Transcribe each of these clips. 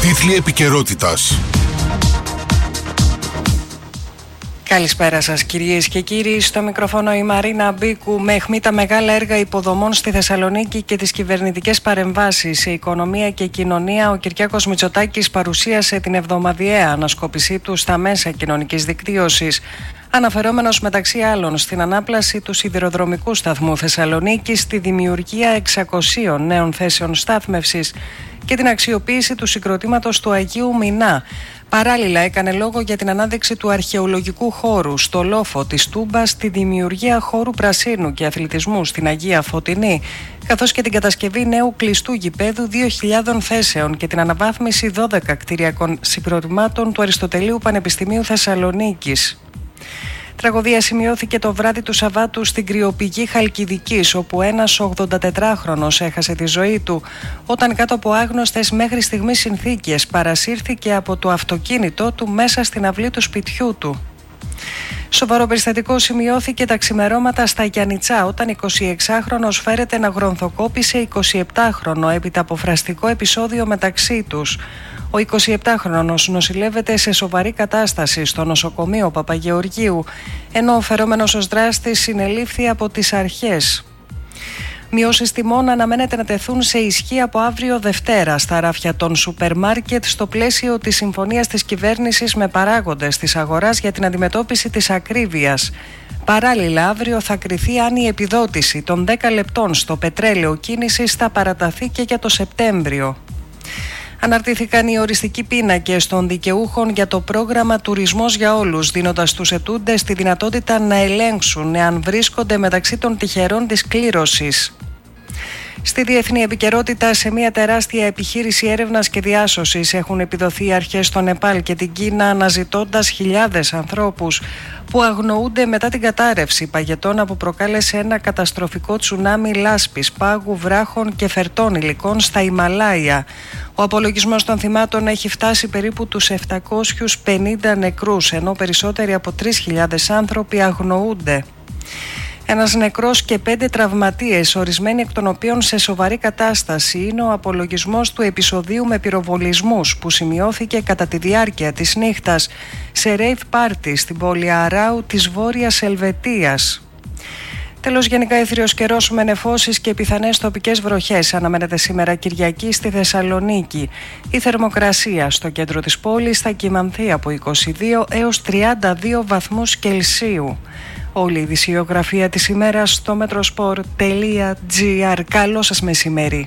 Τίτλοι επικαιρότητας. Καλησπέρα σας κυρίες και κύριοι, στο μικροφόνο η Μαρίνα Μπίκου. Με αιχμή τα μεγάλα έργα υποδομών στη Θεσσαλονίκη και τις κυβερνητικές παρεμβάσεις σε οικονομία και κοινωνία, ο Κυριάκος Μητσοτάκης παρουσίασε την εβδομαδιαία ανασκόπησή του στα μέσα κοινωνικής δικτύωσης, αναφερόμενος μεταξύ άλλων στην ανάπλαση του σιδηροδρομικού σταθμού Θεσσαλονίκης, στη δημιουργία 600 νέων θέσεων στάθμευσης και την αξιοποίηση του συγκροτήματος του Αγίου Μινά. Παράλληλα έκανε λόγο για την ανάδειξη του αρχαιολογικού χώρου στο λόφο της Τούμπας, τη δημιουργία χώρου πρασίνου και αθλητισμού στην Αγία Φωτεινή, καθώς και την κατασκευή νέου κλειστού γηπέδου 2.000 θέσεων και την αναβάθμιση 12 κτηριακών συγκροτημάτων του Αριστοτελείου Πανεπιστημίου Θεσσαλονίκης. Τραγωδία σημειώθηκε το βράδυ του Σαββάτου στην κρυοπηγή Χαλκιδικής, όπου ένας 84χρονος έχασε τη ζωή του όταν κάτω από άγνωστες μέχρι στιγμής συνθήκες παρασύρθηκε από το αυτοκίνητό του μέσα στην αυλή του σπιτιού του. Σοβαρό περιστατικό σημειώθηκε τα ξημερώματα στα Γιαννιτσά, όταν 26χρονος φέρεται να γρονθοκόπησε 27χρονο έπειτα από φραστικό επεισόδιο μεταξύ τους. Ο 27χρονος νοσηλεύεται σε σοβαρή κατάσταση στο νοσοκομείο Παπαγεωργίου, ενώ ο φερόμενος ως δράστης συνελήφθη από τις αρχές. Μειώσεις τιμών αναμένεται να τεθούν σε ισχύ από αύριο Δευτέρα στα ράφια των σούπερ μάρκετ, στο πλαίσιο της συμφωνίας της κυβέρνησης με παράγοντες της αγοράς για την αντιμετώπιση της ακρίβειας. Παράλληλα, αύριο θα κριθεί αν η επιδότηση των 10 λεπτών στο πετρέλαιο κίνησης θα παραταθεί και για το Σεπτέμβριο. Αναρτήθηκαν οι οριστικοί πίνακες των δικαιούχων για το πρόγραμμα Τουρισμός για Όλους, δίνοντας στους ετούντες τη δυνατότητα να ελέγξουν εάν βρίσκονται μεταξύ των τυχερών της κλήρωσης. Στη διεθνή επικαιρότητα, σε μια τεράστια επιχείρηση έρευνας και διάσωσης έχουν επιδοθεί οι αρχές στο Νεπάλ και την Κίνα, αναζητώντας χιλιάδες ανθρώπους που αγνοούνται μετά την κατάρρευση παγετώνα που προκάλεσε ένα καταστροφικό τσουνάμι λάσπης, πάγου, βράχων και φερτών υλικών στα Ιμαλάια. Ο απολογισμός των θυμάτων έχει φτάσει περίπου τους 750 νεκρούς, ενώ περισσότεροι από 3.000 άνθρωποι αγνοούνται. Ένας νεκρός και 5 τραυματίες, ορισμένοι εκ των οποίων σε σοβαρή κατάσταση, είναι ο απολογισμός του επεισοδίου με πυροβολισμούς που σημειώθηκε κατά τη διάρκεια της νύχτας σε rave party στην πόλη Αράου της Βόρειας Ελβετίας. Τέλος, γενικά ήθριος καιρός με νεφώσεις και πιθανές τοπικές βροχές αναμένεται σήμερα Κυριακή στη Θεσσαλονίκη. Η θερμοκρασία στο κέντρο της πόλης θα κυμανθεί από 22 έως 32 βαθμούς Κελσίου. Όλη η ειδησιογραφία της ημέρας στο metrosport.gr. Καλό σας μεσημέρι.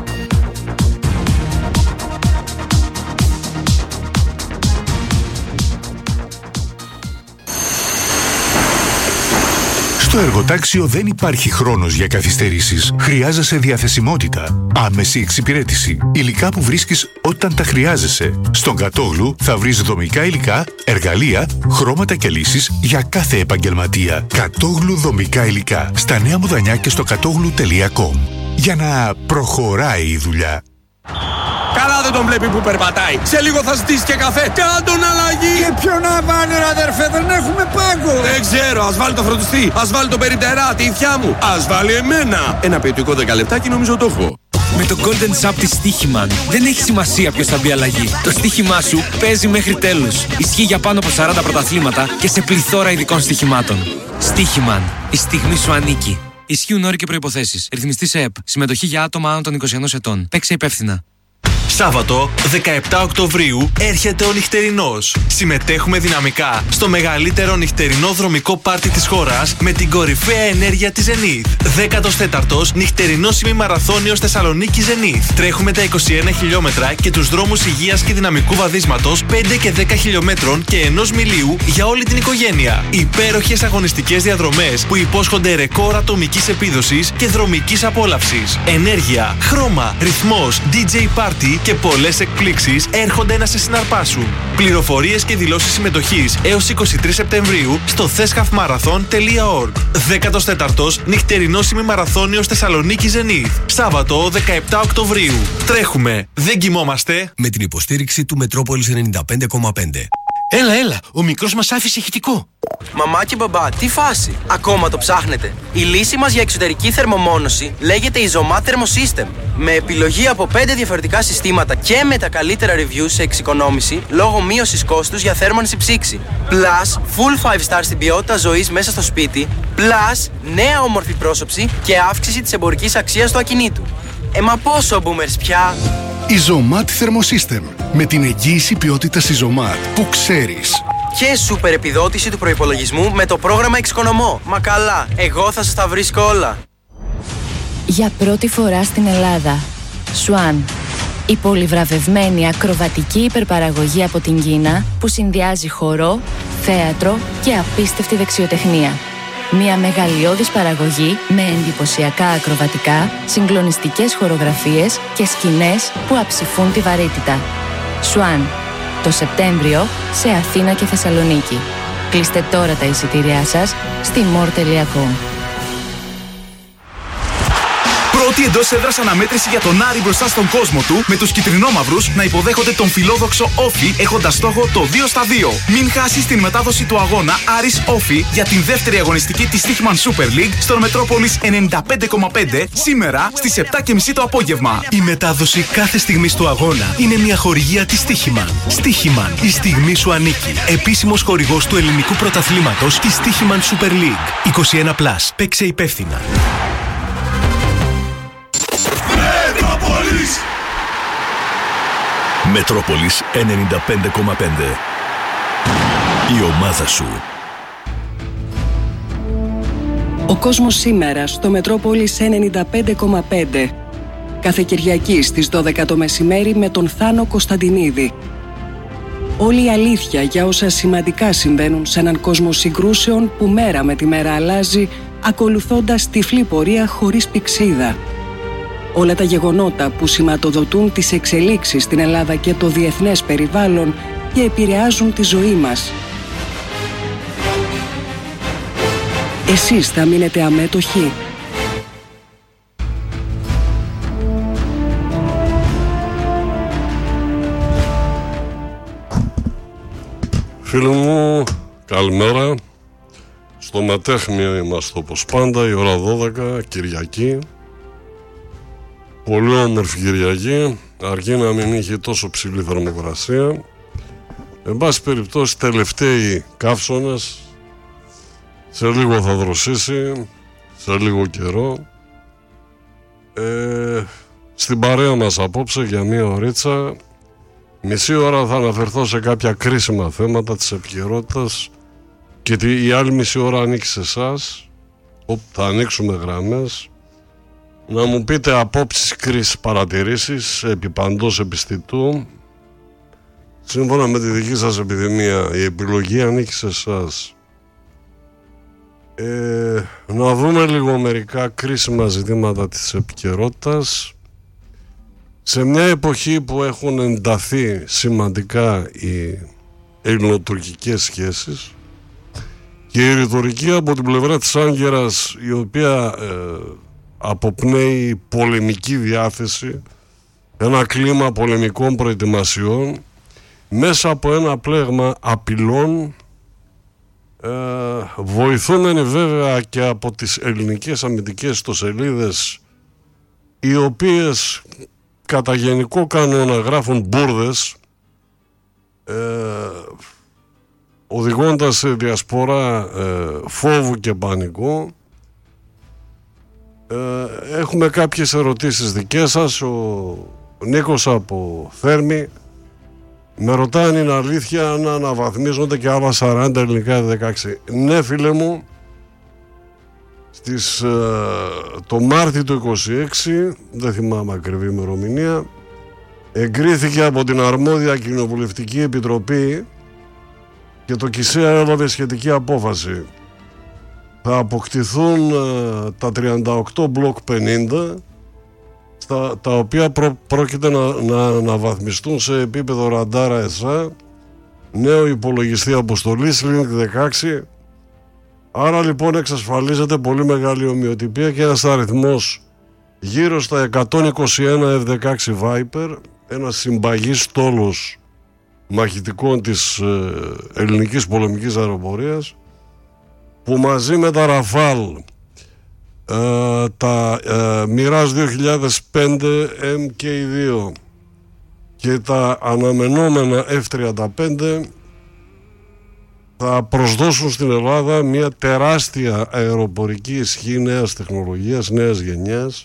Στο εργοτάξιο δεν υπάρχει χρόνος για καθυστερήσεις. Χρειάζεσαι διαθεσιμότητα, άμεση εξυπηρέτηση, υλικά που βρίσκεις όταν τα χρειάζεσαι. Στον Κατόγλου θα βρεις δομικά υλικά, εργαλεία, χρώματα και λύσεις για κάθε επαγγελματία. Κατόγλου δομικά υλικά. Στα Νέα Μουδανιά και στο κατόγλου.com. Για να προχωράει η δουλειά. Καλά δεν τον βλέπει που περπατάει. Σε λίγο θα ζητήσει και καφέ. Κάντον αλλαγή. Και ποιο να βάλει ρε αδερφέ, δεν έχουμε πάγκο. Δεν ξέρω, ας βάλει το φροντιστή. Ας βάλει το περιπτερά, τη ηθιά μου. Ας βάλει εμένα. Ένα ποιοτικό 10 λεπτάκι νομίζω το έχω. Με το Golden Sub της Στοίχημαν δεν έχει σημασία ποιος θα μπει αλλαγή. Το στοίχημά σου παίζει μέχρι τέλους. Ισχύει για πάνω από 40 πρωταθλήματα και σε πληθώρα ειδικών στοιχημάτων. Στοίχημαν. Η στιγμή σου ανήκει. Ισχύουν όροι και προϋποθέσεις. Ρυθμιστής ΕΕΠ. Συμμετοχή για άτομα άνω των 21 ετών. Παίξε υπεύθυνα. Σάββατο 17 Οκτωβρίου έρχεται ο νυχτερινός. Συμμετέχουμε δυναμικά στο μεγαλύτερο νυχτερινό δρομικό πάρτι της χώρας με την κορυφαία ενέργεια της Zenith. 14ος νυχτερινός ημιμαραθώνιος Θεσσαλονίκη Zenith. Τρέχουμε τα 21 χιλιόμετρα και τους δρόμους υγείας και δυναμικού βαδίσματος 5 και 10 χιλιόμετρων και 1 μιλίου για όλη την οικογένεια. Υπέροχες αγωνιστικές διαδρομές που υπόσχονται ρεκόρ ατομικής επίδοσης και δρομικής απόλαυσης. Ενέργεια, χρώμα, ρυθμός, DJ party και πολλές εκπλήξεις έρχονται να σε συναρπάσουν. Πληροφορίες και δηλώσεις συμμετοχής έως 23 Σεπτεμβρίου στο theshalfmarathon.org. 14ος νυχτερινός ημιμαραθώνιος Θεσσαλονίκη Zenith. Σάββατο 17 Οκτωβρίου. Τρέχουμε, δεν κοιμόμαστε. Με την υποστήριξη του Μετρόπολης 95,5. Έλα, ο μικρός μας άφησε ηχητικό. Μαμά και μπαμπά, τι φάση? Ακόμα το ψάχνετε? Η λύση μας για εξωτερική θερμομόνωση λέγεται Isomat Thermosystem. Με επιλογή από 5 διαφορετικά συστήματα και με τα καλύτερα reviews σε εξοικονόμηση λόγω μείωσης κόστους για θέρμανση ψήξη. Plus, full 5 star στην ποιότητα ζωής μέσα στο σπίτι. Plus, νέα όμορφη πρόσωψη και αύξηση της εμπορικής αξίας του ακινήτου. Μα πόσο boomers πια? Isomat Thermosystem. Με την εγγύηση ποιότητας Isomat που ξέρεις. Και σούπερ επιδότηση του προϋπολογισμού με το πρόγραμμα Εξοικονομώ. Μα καλά, εγώ θα σας τα βρίσκω όλα. Για πρώτη φορά στην Ελλάδα, Swan. Η πολυβραβευμένη ακροβατική υπερπαραγωγή από την Κίνα που συνδυάζει χορό, θέατρο και απίστευτη δεξιοτεχνία. Μια μεγαλειώδης παραγωγή με εντυπωσιακά ακροβατικά, συγκλονιστικές χορογραφίες και σκηνές που αψηφούν τη βαρύτητα. Swan. Το Σεπτέμβριο σε Αθήνα και Θεσσαλονίκη. Κλείστε τώρα τα εισιτήριά σας στη more.com. Πρώτη εντός έδρας αναμέτρηση για τον Άρη μπροστά στον κόσμο του, με τους κυτρινόμαυρους να υποδέχονται τον φιλόδοξο Όφη έχοντας στόχο το 2-2. Μην χάσεις την μετάδοση του αγώνα Άρης Όφη για την δεύτερη αγωνιστική της Stichman Super League στον Μετρόπολης 95,5 σήμερα στις 7.30 το απόγευμα. Η μετάδοση κάθε στιγμής του αγώνα είναι μια χορηγία της Stichman. Stichman, η στιγμή σου ανήκει. Επίσημος χορηγός του ελληνικού πρωταθλήματος της Stichman Super League. 21+. Παίξε υπεύθυνα. Μετρόπολης 95,5. Η ομάδα σου. Ο κόσμος σήμερα στο Μετρόπολης 95,5. Κάθε Κυριακή στις 12 το μεσημέρι με τον Θάνο Κωνσταντινίδη. Όλη η αλήθεια για όσα σημαντικά συμβαίνουν σε έναν κόσμο συγκρούσεων που μέρα με τη μέρα αλλάζει, ακολουθώντας τυφλή πορεία χωρίς πηξίδα. Όλα τα γεγονότα που σηματοδοτούν τις εξελίξεις στην Ελλάδα και το διεθνές περιβάλλον και επηρεάζουν τη ζωή μας. Εσείς θα μείνετε αμέτωχοι? Φίλοι μου, καλημέρα. Στο Μετέχνιο είμαστε όπως πάντα, η ώρα 12, Κυριακή. Πολύ όμορφη Κυριακή, αρκεί να μην είχε τόσο ψηλή θερμοκρασία. Εν πάση περιπτώσει, τελευταίοι καύσωνες, σε λίγο θα δροσίσει, σε λίγο καιρό. Στην παρέα μας απόψε για μία ωρίτσα, μισή ώρα θα αναφερθώ σε κάποια κρίσιμα θέματα της επικαιρότητας και η άλλη μισή ώρα ανήκει σε εσάς, όπου θα ανοίξουμε γραμμές. Να μου πείτε απόψεις, κρίσεις, παρατηρήσεις επί παντός επιστητού. Σύμφωνα με τη δική σας επιθυμία, η επιλογή ανήκει σε εσάς. Να δούμε λίγο μερικά κρίσιμα ζητήματα της επικαιρότητας. Σε μια εποχή που έχουν ενταθεί σημαντικά οι ελληνοτουρκικές σχέσεις και η ρητορική από την πλευρά της Άγκυρας, η οποία αποπνέει πολεμική διάθεση, ένα κλίμα πολεμικών προετοιμασιών μέσα από ένα πλέγμα απειλών, βοηθούμενοι βέβαια και από τις ελληνικές αμυντικές ιστοσελίδες, οι οποίες κατά γενικό κανόνα γράφουν μπουρδες, οδηγώντας σε διασπορά φόβου και πανικό. Έχουμε κάποιες ερωτήσεις δικές σας. Ο Νίκος από Θέρμη με ρωτάει αν είναι αλήθεια να αναβαθμίζονται και άλλα 40 ελληνικά 16. Ναι, φίλε μου, το Μάρτιο του 26, δεν θυμάμαι ακριβή ημερομηνία, εγκρίθηκε από την αρμόδια κοινοβουλευτική επιτροπή και το ΚΙΣΕΑ έλαβε σχετική απόφαση. Θα αποκτηθούν τα 38 μπλοκ 50, τα οποία πρόκειται να αναβαθμιστούν σε επίπεδο ραντάρα ΕΣΑ, νέο υπολογιστή αποστολής Link 16. Άρα λοιπόν εξασφαλίζεται πολύ μεγάλη ομοιοτυπία και ένας αριθμός γύρω στα 121 F-16 Viper, ένας συμπαγής στόλος μαχητικών της ελληνικής πολεμικής αεροπορίας, που μαζί με τα Ραφάλ, τα Mirage 2005 MK2 και τα αναμενόμενα F-35 θα προσδώσουν στην Ελλάδα μια τεράστια αεροπορική ισχύ νέας τεχνολογίας, νέας γενιάς.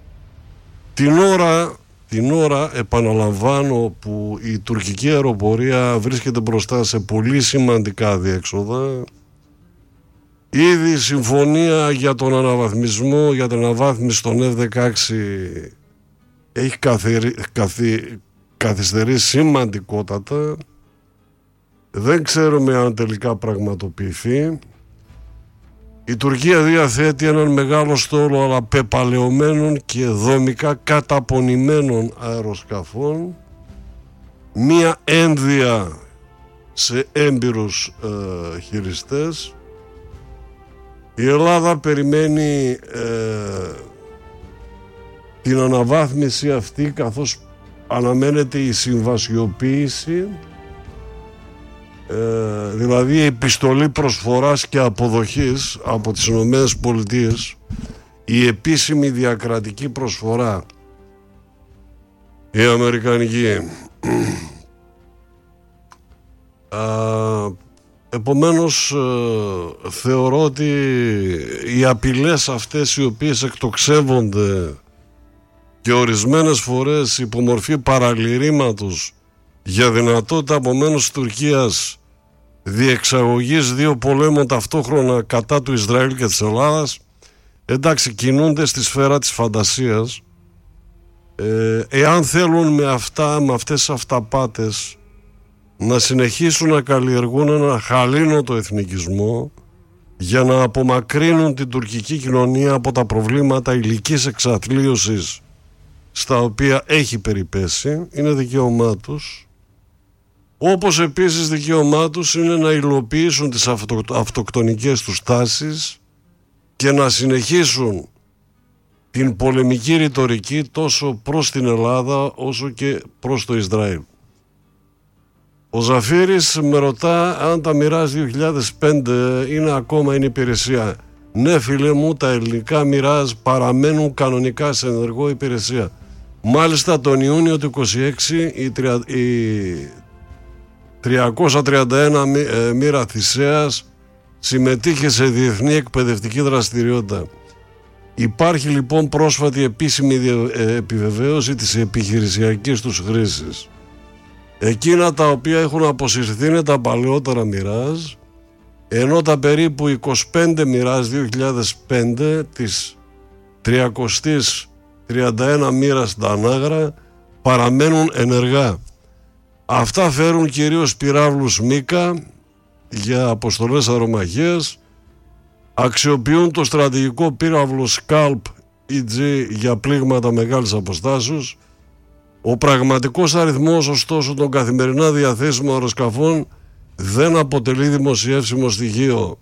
Την ώρα, επαναλαμβάνω, που η τουρκική αεροπορία βρίσκεται μπροστά σε πολύ σημαντικά διέξοδα, ήδη η συμφωνία για τον αναβαθμισμό, για την αναβάθμιση των F-16 έχει καθυστερήσει σημαντικότατα. Δεν ξέρουμε αν τελικά πραγματοποιηθεί. Η Τουρκία διαθέτει έναν μεγάλο στόλο αλλά πεπαλαιωμένων και δομικά καταπονημένων αεροσκαφών, μία ένδυα σε έμπειρους χειριστές. Η Ελλάδα περιμένει την αναβάθμιση αυτή, καθώς αναμένεται η συμβασιοποίηση, δηλαδή η επιστολή προσφοράς και αποδοχής από τις Ηνωμένες Πολιτείες, η επίσημη διακρατική προσφορά, η αμερικανική. Επομένως, θεωρώ ότι οι απειλές αυτές, οι οποίες εκτοξεύονται και ορισμένες φορές υπομορφή παραλυρήματος για δυνατότητα επομένως της Τουρκίας διεξαγωγής δύο πολέμων ταυτόχρονα κατά του Ισραήλ και της Ελλάδας, εντάξει, κινούνται στη σφαίρα της φαντασίας. Εάν θέλουν με αυτές τις αυταπάτες να συνεχίσουν να καλλιεργούν ένα χαλήνοτο εθνικισμό για να απομακρύνουν την τουρκική κοινωνία από τα προβλήματα υλικής εξαθλίωσης στα οποία έχει περιπέσει, είναι δικαίωμά τους. Όπως επίσης δικαίωμά τους είναι να υλοποιήσουν τις αυτοκτονικές τους τάσεις και να συνεχίσουν την πολεμική ρητορική τόσο προς την Ελλάδα όσο και προς το Ισραήλ. Ο Ζαφύρης με ρωτά αν τα Mirage 2005 είναι ακόμα in υπηρεσία. Ναι, φίλε μου, τα ελληνικά Mirage παραμένουν κανονικά σε ενεργό υπηρεσία. Μάλιστα τον Ιούνιο του 26 η 331 μοίρα Θησέας συμμετείχε σε διεθνή εκπαιδευτική δραστηριότητα. Υπάρχει λοιπόν πρόσφατη επίσημη επιβεβαίωση της επιχειρησιακής τους χρήσης. Εκείνα τα οποία έχουν αποσυρθεί είναι τα παλαιότερα Mirage, ενώ τα περίπου 25 Mirage 2005 της 331 μοίρας στα Ανάγρα παραμένουν ενεργά. Αυτά φέρουν κυρίως πυράβλους Μίκα για αποστολές αερομαχίας, αξιοποιούν το στρατηγικό πύραυλο Scalp EG για πλήγματα μεγάλης αποστάσεως. Ο πραγματικός αριθμός ωστόσο των καθημερινά διαθέσιμων αεροσκαφών δεν αποτελεί δημοσιεύσιμο στοιχείο.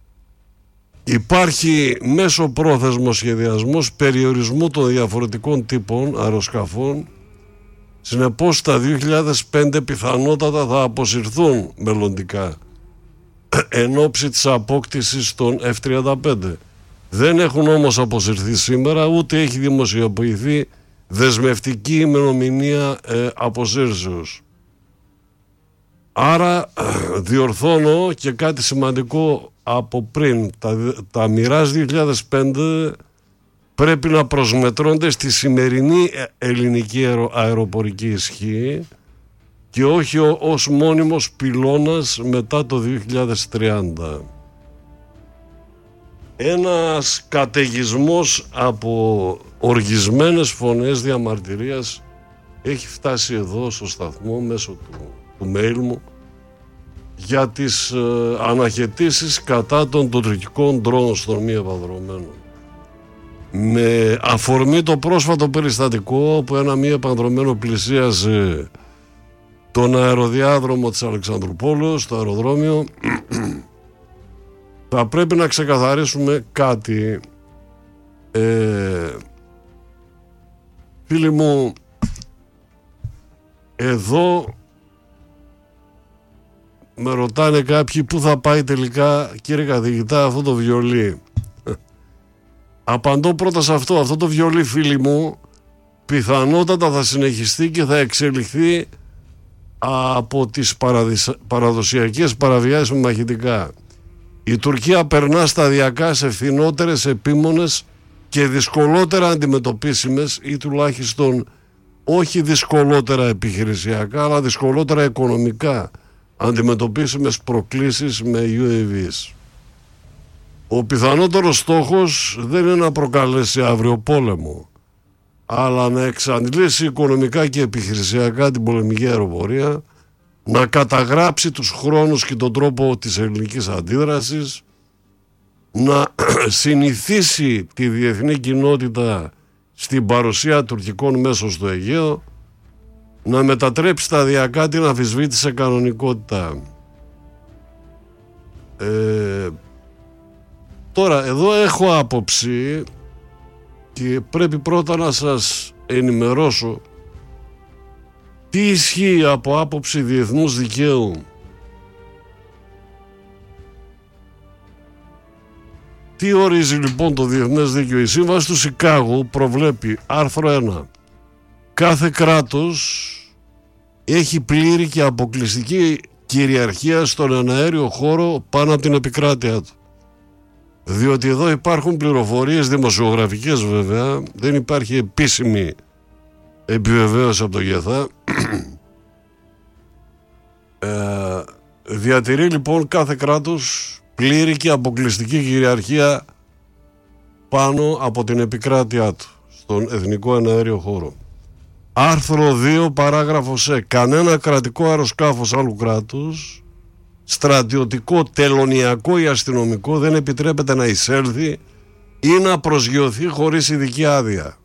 Υπάρχει μέσω πρόθεσμος σχεδιασμός περιορισμού των διαφορετικών τύπων αεροσκαφών. Συνεπώς τα 2005 πιθανότατα θα αποσυρθούν μελλοντικά εν ώψη της απόκτησης των F-35. Δεν έχουν όμως αποσυρθεί σήμερα, ούτε έχει δημοσιοποιηθεί δεσμευτική ημερομηνία αποσύρσεως. Άρα διορθώνω και κάτι σημαντικό από πριν. Τα Mirage 2005 πρέπει να προσμετρώνται στη σημερινή ελληνική αεροπορική ισχύ και όχι ως μόνιμος πυλώνας μετά το 2030. Ένας καταιγισμός από οργισμένες φωνές διαμαρτυρίας έχει φτάσει εδώ στο σταθμό μέσω του mail μου για τις αναχαιτήσεις κατά των τουρκικών ντρόουν στον μη επανδρωμένο. Με αφορμή το πρόσφατο περιστατικό όπου ένα μη επανδρωμένο πλησίασε τον αεροδιάδρομο της Αλεξανδρουπόλεως, το αεροδρόμιο, θα πρέπει να ξεκαθαρίσουμε κάτι. Φίλοι μου, εδώ με ρωτάνε κάποιοι πού θα πάει τελικά, κύριε καθηγητά, αυτό το βιολί. Απαντώ πρώτα σε αυτό. Αυτό το βιολί, φίλοι μου, πιθανότατα θα συνεχιστεί και θα εξελιχθεί από τις παραδοσιακές παραβιάσεις με μαχητικά. Η Τουρκία περνά σταδιακά σε φθηνότερες, επίμονες και δυσκολότερα αντιμετωπίσιμες, ή τουλάχιστον όχι δυσκολότερα επιχειρησιακά, αλλά δυσκολότερα οικονομικά αντιμετωπίσιμες προκλήσεις με UAVs. Ο πιθανότερος στόχος δεν είναι να προκαλέσει αύριο πόλεμο, αλλά να εξαντλήσει οικονομικά και επιχειρησιακά την πολεμική αεροπορία, να καταγράψει τους χρόνους και τον τρόπο της ελληνικής αντίδρασης, να συνηθίσει τη διεθνή κοινότητα στην παρουσία τουρκικών μέσων στο Αιγαίο, να μετατρέψει σταδιακά την αμφισβήτηση σε κανονικότητα. Τώρα εδώ έχω άποψη και πρέπει πρώτα να σας ενημερώσω τι ισχύει από άποψη διεθνούς δικαίου. Τι ορίζει λοιπόν το διεθνές δίκαιο? Η Σύμβαση του Σικάγου προβλέπει, άρθρο 1, κάθε κράτος έχει πλήρη και αποκλειστική κυριαρχία στον εναέριο χώρο πάνω από την επικράτειά του. Διότι εδώ υπάρχουν πληροφορίες δημοσιογραφικές, βέβαια, δεν υπάρχει επίσημη επιβεβαίωση από το ΓΕΘΑ. Διατηρεί λοιπόν κάθε κράτος πλήρη και αποκλειστική κυριαρχία πάνω από την επικράτειά του στον εθνικό εναέριο χώρο. Άρθρο 2 παράγραφος σε, κανένα κρατικό αεροσκάφος άλλου κράτους, στρατιωτικό, τελωνιακό ή αστυνομικό, δεν επιτρέπεται να εισέλθει ή να προσγειωθεί χωρίς ειδική άδεια.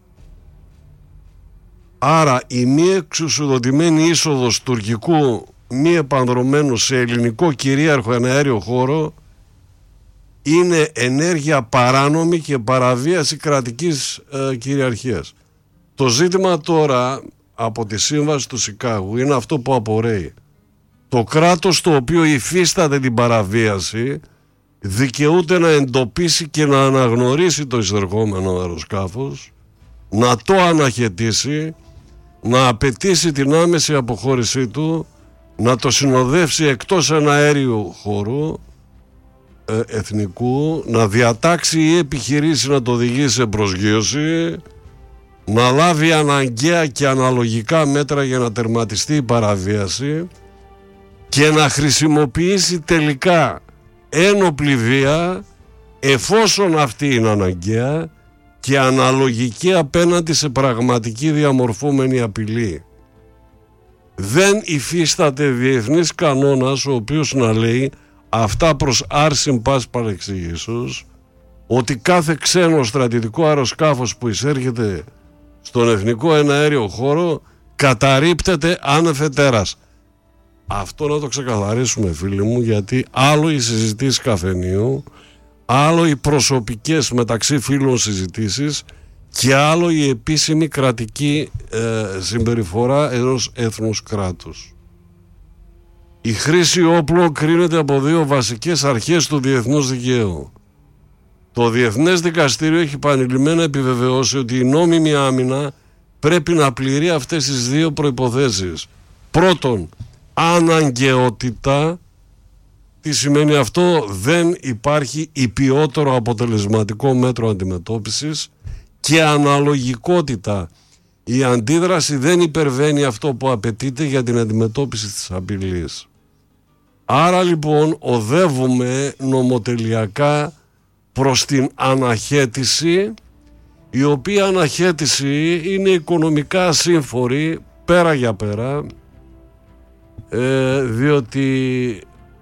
Άρα η μη εξουσιοδοτημένη είσοδος τουρκικού μη επανδρωμένου σε ελληνικό κυρίαρχο εναέριο χώρο είναι ενέργεια παράνομη και παραβίαση κρατικής κυριαρχίας. Το ζήτημα τώρα από τη Σύμβαση του Σικάγου είναι αυτό που απορρέει. Το κράτος το οποίο υφίσταται την παραβίαση δικαιούται να εντοπίσει και να αναγνωρίσει το εισερχόμενο αεροσκάφος, να το αναχαιτήσει, να απαιτήσει την άμεση αποχώρησή του, να το συνοδεύσει εκτός εναέριου χώρου εθνικού, να διατάξει ή επιχειρήσει να το οδηγήσει σε προσγείωση, να λάβει αναγκαία και αναλογικά μέτρα για να τερματιστεί η παραβίαση και να χρησιμοποιήσει τελικά ένοπλη βία εφόσον αυτή είναι αναγκαία και αναλογική απέναντι σε πραγματική διαμορφούμενη απειλή. Δεν υφίσταται διεθνής κανόνας ο οποίος να λέει αυτά προς άρσιν πας παρεξηγήσεως, ότι κάθε ξένο στρατιωτικό αεροσκάφος που εισέρχεται στον εθνικό εναέριο χώρο καταρρίπτεται άνευ-ετέρας. Αυτό να το ξεκαθαρίσουμε, φίλοι μου, γιατί άλλο οι συζητήσεις καφενείου, άλλο οι προσωπικές μεταξύ φίλων συζητήσεις και άλλο η επίσημη κρατική συμπεριφορά ενός έθνους κράτους. Η χρήση όπλων κρίνεται από δύο βασικές αρχές του διεθνούς δικαίου. Το Διεθνές Δικαστήριο έχει επανειλημμένα επιβεβαιώσει ότι η νόμιμη άμυνα πρέπει να πληρεί αυτές τις δύο προϋποθέσεις. Πρώτον, αναγκαιότητα. Τι σημαίνει αυτό? Δεν υπάρχει υπιότερο αποτελεσματικό μέτρο αντιμετώπισης. Και αναλογικότητα. Η αντίδραση δεν υπερβαίνει αυτό που απαιτείται για την αντιμετώπιση της απειλής. Άρα λοιπόν οδεύουμε νομοτελειακά προς την αναχέτηση, η οποία αναχέτηση είναι οικονομικά σύμφορη πέρα για πέρα, διότι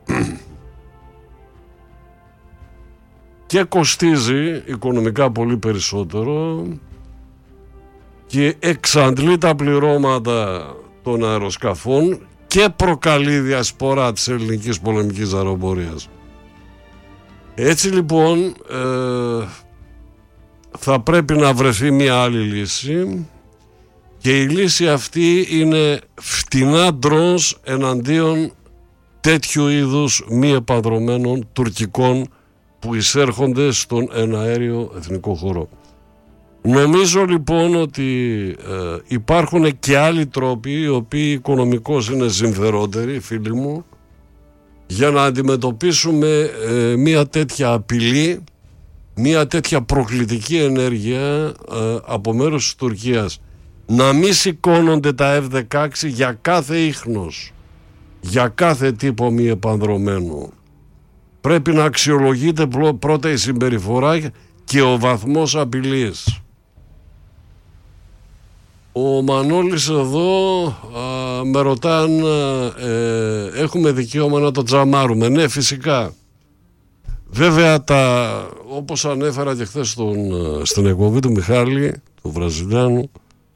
και κοστίζει οικονομικά πολύ περισσότερο και εξαντλεί τα πληρώματα των αεροσκαφών και προκαλεί διασπορά της ελληνικής πολεμικής αεροπορίας. Έτσι λοιπόν θα πρέπει να βρεθεί μια άλλη λύση, και η λύση αυτή είναι φτηνά ντρόνς εναντίον τέτοιου είδους μη επανδρωμένων τουρκικών που εισέρχονται στον εναέριο εθνικό χώρο. Νομίζω λοιπόν ότι υπάρχουν και άλλοι τρόποι οι οποίοι οικονομικώς είναι συμφερότεροι, φίλοι μου, για να αντιμετωπίσουμε μια τέτοια απειλή, μια τέτοια προκλητική ενέργεια από μέρους της Τουρκίας. Να μην σηκώνονται τα F-16 για κάθε ίχνος, για κάθε τύπο μη επανδρωμένο. Πρέπει να αξιολογείται πρώτα η συμπεριφορά και ο βαθμός απειλής. Ο Μανώλης εδώ με ρωτάν έχουμε δικαίωμα να το τζαμάρουμε. Ναι, φυσικά. Βέβαια όπως ανέφερα και χθες στην εκπομπή του Μιχάλη, του Βραζιλιάνου,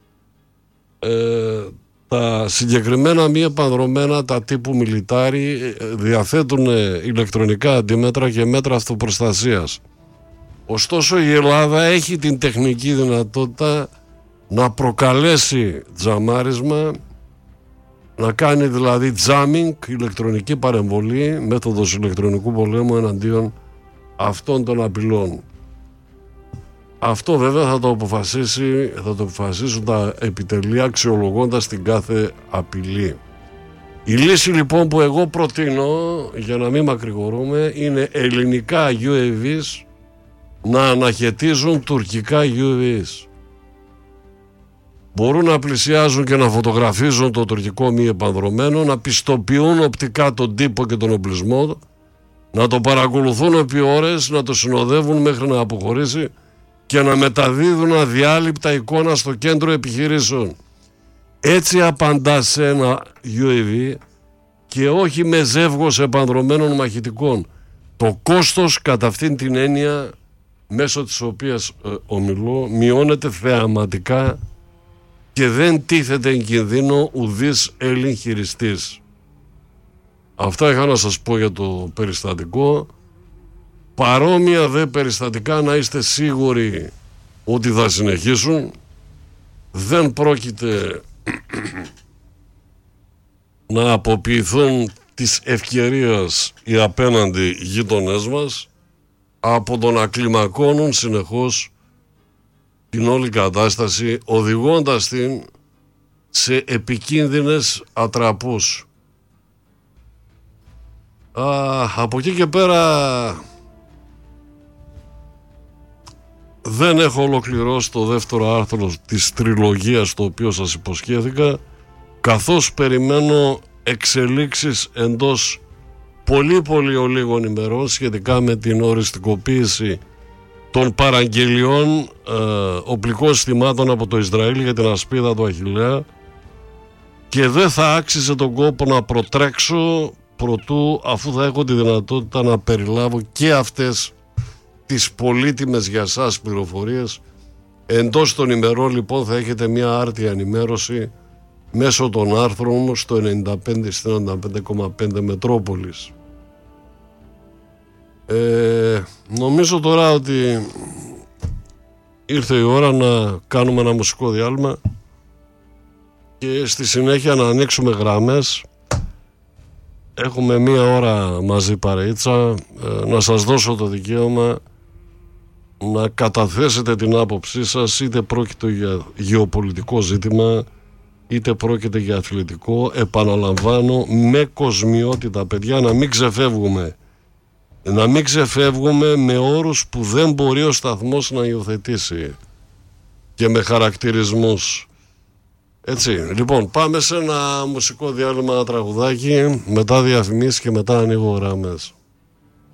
τα συγκεκριμένα μη επανδρωμένα, τα τύπου μιλιτάρι, διαθέτουν ηλεκτρονικά αντίμετρα και μέτρα αυτοπροστασίας. Ωστόσο η Ελλάδα έχει την τεχνική δυνατότητα να προκαλέσει τζαμάρισμα, να κάνει δηλαδή jamming, ηλεκτρονική παρεμβολή, μέθοδος ηλεκτρονικού πολέμου εναντίον αυτών των απειλών. Αυτό βέβαια θα το αποφασίσουν τα επιτελεία αξιολογώντας την κάθε απειλή. Η λύση λοιπόν που εγώ προτείνω, για να μην μακρηγορούμε, είναι ελληνικά UAVs να αναχαιτίζουν τουρκικά UAVs. Μπορούν να πλησιάζουν και να φωτογραφίζουν το τουρκικό μη επανδρωμένο, να πιστοποιούν οπτικά τον τύπο και τον οπλισμό, να το παρακολουθούν επί ώρες, να το συνοδεύουν μέχρι να αποχωρήσει και να μεταδίδουν αδιάλειπτα εικόνα στο κέντρο επιχειρήσεων. Έτσι απαντά σε ένα UAV και όχι με ζεύγος επανδρωμένων μαχητικών. Το κόστος κατά αυτήν την έννοια, μέσω της οποίας ομιλώ, μειώνεται θεαματικά και δεν τίθεται εν κινδύνο ουδής Έλλην χειριστής. Αυτά είχα να σας πω για το περιστατικό. Παρόμοια δε περιστατικά να είστε σίγουροι ότι θα συνεχίσουν. Δεν πρόκειται να αποποιηθούν της ευκαιρίας οι απέναντι γείτονές μας από το να κλιμακώνουν συνεχώς την όλη κατάσταση, οδηγώντας την σε επικίνδυνες ατραπούς. Από εκεί και πέρα δεν έχω ολοκληρώσει το δεύτερο άρθρο της τριλογίας το οποίο σας υποσχέθηκα, καθώς περιμένω εξελίξεις εντός πολύ ολίγων ημερών σχετικά με την οριστικοποίηση των παραγγελιών οπλικών συστημάτων από το Ισραήλ για την ασπίδα του Αχιλλέα, και δεν θα άξιζε τον κόπο να προτρέξω προτού, αφού θα έχω τη δυνατότητα να περιλάβω και αυτές τις πολύτιμες για σας πληροφορίες. Εντός των ημερών λοιπόν θα έχετε μια άρτια ενημέρωση μέσω των άρθρων μου στο 95,5 Μετρόπολης. Νομίζω τώρα ότι ήρθε η ώρα να κάνουμε ένα μουσικό διάλειμμα και στη συνέχεια να ανοίξουμε γραμμές. Έχουμε μία ώρα μαζί παρεΐτσα, να σας δώσω το δικαίωμα να καταθέσετε την άποψή σας, είτε πρόκειται για γεωπολιτικό ζήτημα είτε πρόκειται για αθλητικό. Επαναλαμβάνω, με κοσμιότητα, παιδιά, να μην ξεφεύγουμε με όρους που δεν μπορεί ο σταθμός να υιοθετήσει και με χαρακτηρισμούς. Έτσι, λοιπόν, πάμε σε ένα μουσικό διάλειμμα, τραγουδάκι, μετά διαφημίσεις και μετά ανοίγω γραμμές.